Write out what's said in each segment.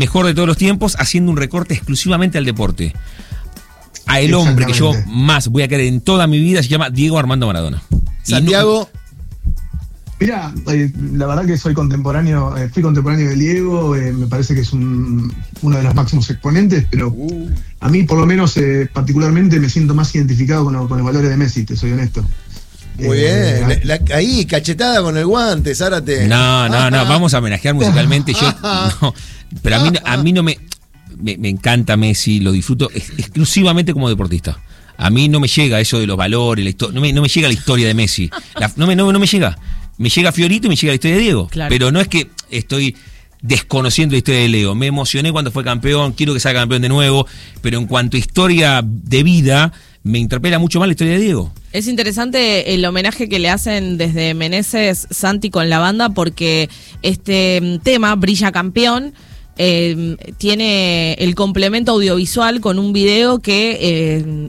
mejor de todos los tiempos, haciendo un recorte exclusivamente al deporte. A el hombre que yo más voy a querer en toda mi vida se llama Diego Armando Maradona. Santiago. Mirá, la verdad que fui contemporáneo de Diego, me parece que es uno de los máximos exponentes, pero a mí por lo menos particularmente me siento más identificado con los valores de Messi, te soy honesto. Muy bien, ahí, cachetada con el guante, Zárate. No, vamos a homenajear musicalmente. Pero a mí no me encanta Messi, lo disfruto exclusivamente como deportista. A mí no me llega eso de los valores, no me llega la historia de Messi. No me llega. Me llega Fiorito y me llega la historia de Diego. Claro. Pero no es que estoy desconociendo la historia de Leo. Me emocioné cuando fue campeón, quiero que sea campeón de nuevo, pero en cuanto a historia de vida, me interpela mucho más la historia de Diego. Es interesante el homenaje que le hacen desde Meneses, Santi, con la banda, porque este tema, Brilla Campeón, tiene el complemento audiovisual con un video que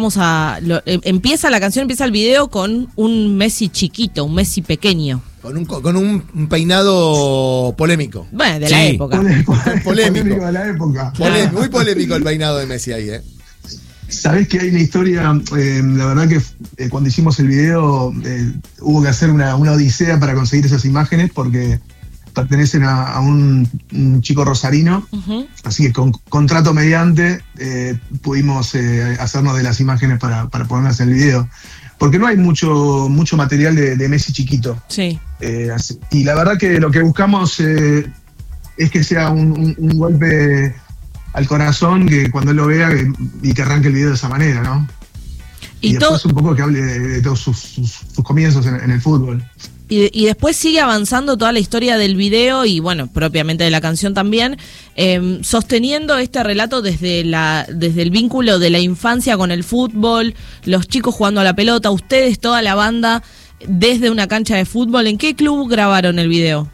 empieza el video con un Messi chiquito, un Messi pequeño. Con un peinado polémico. Bueno, de la época. Polémico de la época. Muy polémico el peinado de Messi ahí, Sabés que hay una historia, la verdad que cuando hicimos el video hubo que hacer una odisea para conseguir esas imágenes porque pertenecen a un chico rosarino, así que con contrato mediante pudimos hacernos de las imágenes para ponerlas en el video, porque no hay mucho material de Messi chiquito. Sí. Y la verdad que lo que buscamos es que sea un golpe al corazón, que cuando él lo vea y que arranque el video de esa manera, ¿no? Y después un poco que hable de todos sus comienzos en el fútbol. Y después sigue avanzando toda la historia del video y, bueno, propiamente de la canción también, sosteniendo este relato desde el vínculo de la infancia con el fútbol, los chicos jugando a la pelota, ustedes, toda la banda, desde una cancha de fútbol. ¿En qué club grabaron el video?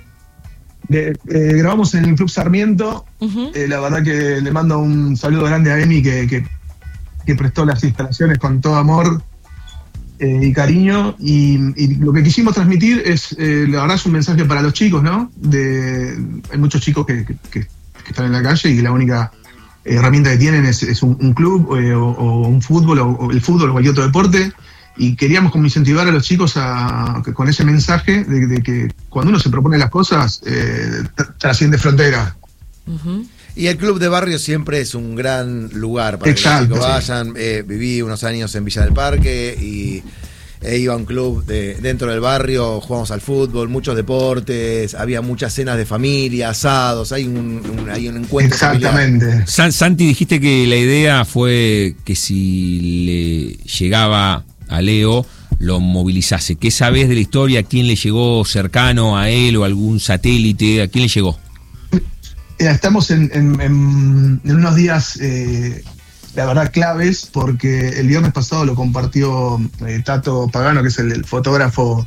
Grabamos en el Club Sarmiento. La verdad que le mando un saludo grande a Emi que prestó las instalaciones con todo amor y cariño, y lo que quisimos transmitir es, la verdad es un mensaje para los chicos, ¿no? Hay muchos chicos que están en la calle y que la única herramienta que tienen es un club o un fútbol o el fútbol o cualquier otro deporte, y queríamos como incentivar a los chicos con ese mensaje de que cuando uno se propone las cosas trasciende fronteras. Y el club de barrio siempre es un gran lugar para que los chicos vayan. Viví unos años en Villa del Parque e iba a un club dentro del barrio, jugamos al fútbol, muchos deportes, había muchas cenas de familia, asados, hay un encuentro. Exactamente. Familiar. Santi, dijiste que la idea fue que si le llegaba a Leo, lo movilizase. ¿Qué sabés de la historia? ¿A quién le llegó cercano a él o algún satélite? ¿A quién le llegó? Estamos en unos días, la verdad, claves, porque el viernes pasado lo compartió Tato Pagano, que es el fotógrafo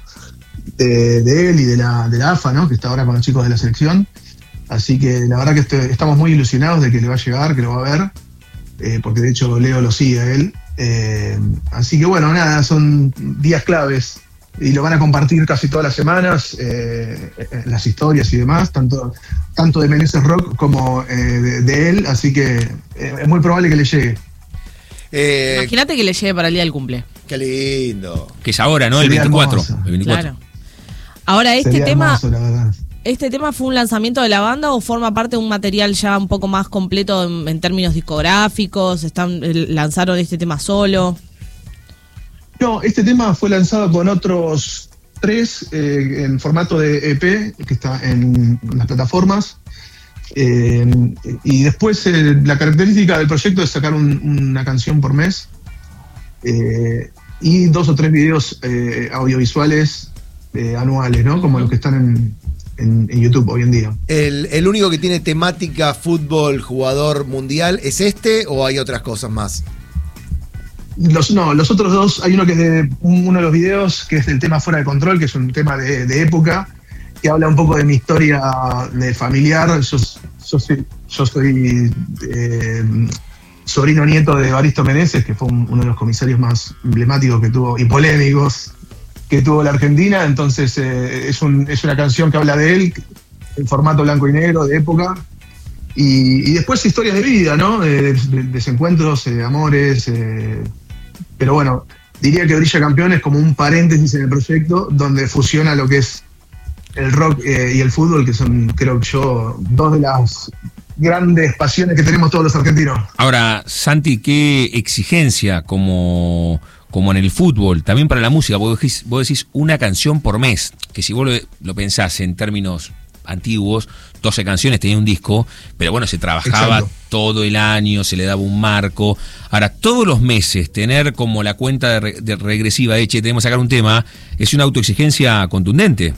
de él y de la AFA, ¿no? Que está ahora con los chicos de la selección. Así que la verdad que estamos muy ilusionados de que le va a llegar, que lo va a ver, porque de hecho Leo lo sigue a él. Así que bueno, nada, son días claves. Y lo van a compartir casi todas las semanas, las historias y demás, tanto de Meneses Rock como de él, así que es muy probable que le llegue. Imagínate que le llegue para el día del cumple. Qué lindo. Que es ahora, ¿no? Sería El 24. Hermoso. El 24. Claro. Ahora, Hermoso, la verdad. ¿este tema fue un lanzamiento de la banda o forma parte de un material ya un poco más completo en términos discográficos? ¿Lanzaron este tema solo? No, este tema fue lanzado con otros 3 en formato de EP, que está en las plataformas. Y después la característica del proyecto es sacar una canción por mes y 2 o 3 videos audiovisuales anuales, ¿no? Como los que están en YouTube hoy en día. ¿El único que tiene temática fútbol, jugador mundial, es este o hay otras cosas más? Los otros 2, hay uno que es uno de los videos que es el tema Fuera de Control, que es un tema de época, que habla un poco de mi historia de familiar. Yo soy sobrino nieto de Evaristo Meneses, que fue uno de los comisarios más emblemáticos que tuvo y polémicos que tuvo la Argentina. Entonces es una canción que habla de él en formato blanco y negro, de época. Y después historias de vida, ¿no? Desencuentros, amores, pero bueno, diría que Brilla Campeón es como un paréntesis en el proyecto donde fusiona lo que es el rock y el fútbol, que son, creo yo, dos de las grandes pasiones que tenemos todos los argentinos. Ahora, Santi, qué exigencia como en el fútbol, también para la música. Vos decís una canción por mes, que si vos lo pensás en términos antiguos, 12 canciones tenía un disco, pero bueno, se trabajaba Exacto. todo el año, se le daba un marco. Ahora, todos los meses tener como la cuenta de regresiva de, che, tenemos que sacar un tema, es una autoexigencia contundente.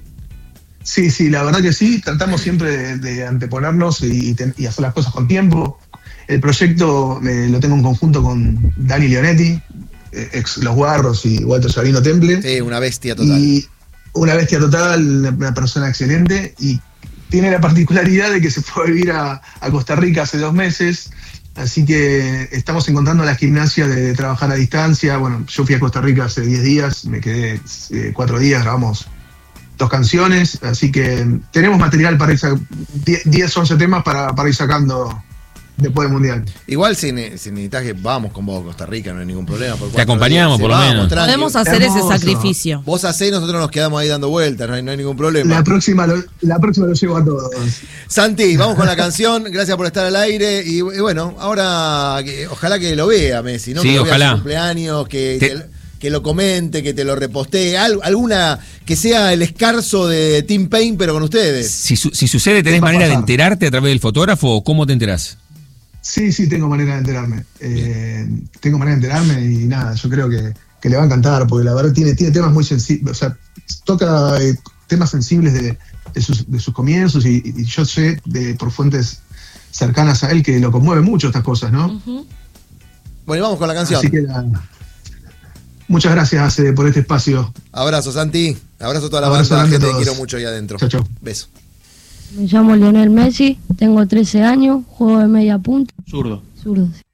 Sí, la verdad que sí, tratamos siempre de anteponernos y hacer las cosas con tiempo. El proyecto lo tengo en conjunto con Dani Leonetti, ex Los Guarros y Walter Sabino Temple. Sí, una bestia total. Y una bestia total, una persona excelente, y tiene la particularidad de que se fue a vivir a Costa Rica hace 2 meses, así que estamos encontrando la gimnasia de trabajar a distancia. Bueno, yo fui a Costa Rica hace 10 días, me quedé 4 días, grabamos 2 canciones, así que tenemos material para ir 10, 11 temas para ir sacando después del Mundial. Igual si necesitas que vamos con vos a Costa Rica, no hay ningún problema. Te acompañamos, por lo menos. Podemos hacer ese sacrificio. Vos hacés y nosotros nos quedamos ahí dando vueltas, no hay ningún problema. La próxima lo llevo a todos. Santi, vamos con la canción, gracias por estar al aire, y bueno, ahora ojalá que lo vea Messi, ¿no? Sí, que lo vea ojalá. en su cumpleaños, que lo comente, que te lo repostee, alguna que sea el escarzo de Tim Payne, pero con ustedes. Si sucede, ¿tenés manera de enterarte a través del fotógrafo o cómo te enterás? Sí, tengo manera de enterarme. Tengo manera de enterarme y nada, yo creo que le va a encantar, porque la verdad tiene temas muy sensibles, o sea, toca temas sensibles de sus comienzos, y yo sé por fuentes cercanas a él que lo conmueve mucho estas cosas, ¿no? Uh-huh. Bueno, y vamos con la canción. Así que muchas gracias por este espacio. Abrazo, Santi. Abrazo a toda la Abrazo banda, grande a gente, te todos. quiero mucho ahí adentro. Chau. Beso. Me llamo Lionel Messi, tengo 13 años, juego de media punta. Zurdo. Zurdo.